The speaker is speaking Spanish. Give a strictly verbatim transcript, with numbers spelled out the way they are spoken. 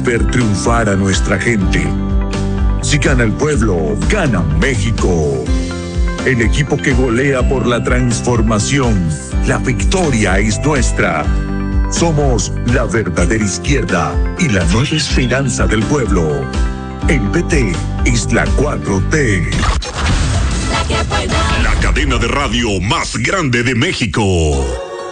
ver triunfar a nuestra gente. Si gana el pueblo, gana México. El equipo que golea por la transformación. La victoria es nuestra. Somos la verdadera izquierda y la nueva esperanza del pueblo. El P T es la cuatro T. La cadena de radio más grande de México.